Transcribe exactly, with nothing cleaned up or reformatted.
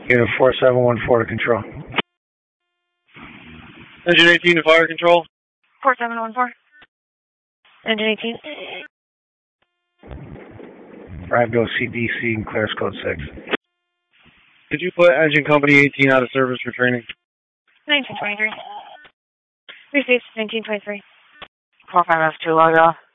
Unit four seven one four to control. Engine eighteen to fire control. four seven one four. Engine eighteen. Drive to C D C and clears code six. Could you put engine company eighteen out of service for training? nineteen twenty-three. Received nineteen twenty-three. four five F two log off.